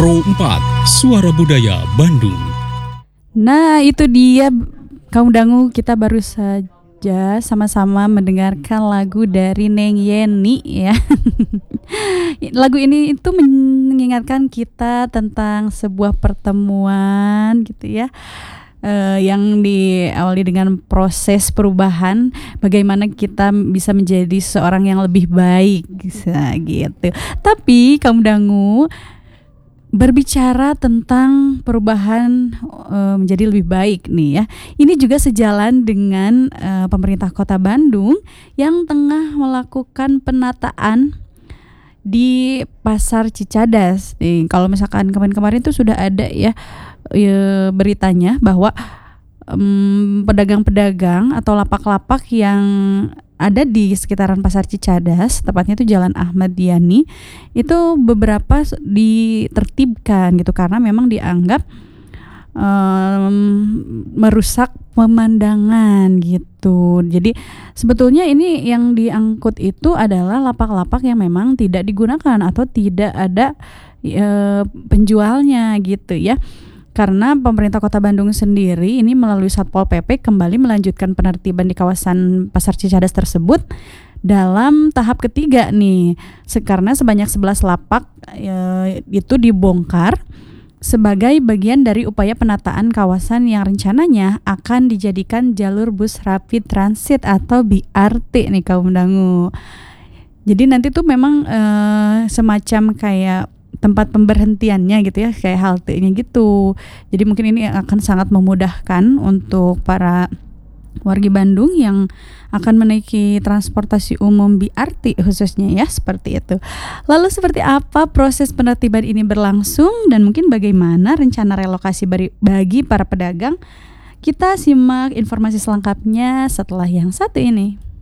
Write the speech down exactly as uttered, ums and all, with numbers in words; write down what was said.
Pro empat, Suara Budaya Bandung. Nah, itu dia kaum dangu, kita baru saja sama-sama mendengarkan lagu dari Neng Yeni ya. Lagu ini itu mengingatkan kita tentang sebuah pertemuan gitu ya. Uh, yang diawali dengan proses perubahan, bagaimana kita bisa menjadi seorang yang lebih baik bisa gitu. Tapi kaum dangu, berbicara tentang perubahan uh, menjadi lebih baik nih ya, ini juga sejalan dengan uh, pemerintah Kota Bandung yang tengah melakukan penataan di Pasar Cicadas. Nih, kalau misalkan kemarin-kemarin itu sudah ada ya, ya beritanya bahwa um, pedagang-pedagang atau lapak-lapak yang ada di sekitaran Pasar Cicadas, tepatnya itu Jalan Ahmad Yani, itu beberapa ditertibkan gitu karena memang dianggap um, merusak pemandangan gitu. Jadi sebetulnya ini yang diangkut itu adalah lapak-lapak yang memang tidak digunakan atau tidak ada e, penjualnya gitu ya. Karena pemerintah Kota Bandung sendiri ini melalui Satpol P P kembali melanjutkan penertiban di kawasan Pasar Cicadas tersebut dalam tahap ketiga nih. Karena sebanyak sebelas lapak e, itu dibongkar sebagai bagian dari upaya penataan kawasan yang rencananya akan dijadikan jalur bus rapid transit atau B R T nih kaum dangu. Jadi nanti tuh memang e, semacam kayak tempat pemberhentiannya gitu ya, kayak haltenya gitu. Jadi mungkin ini akan sangat memudahkan untuk para wargi Bandung yang akan menaiki transportasi umum B R T khususnya ya, seperti itu. Lalu seperti apa proses penertiban ini berlangsung dan mungkin bagaimana rencana relokasi bagi para pedagang? Kita simak informasi selengkapnya setelah yang satu ini.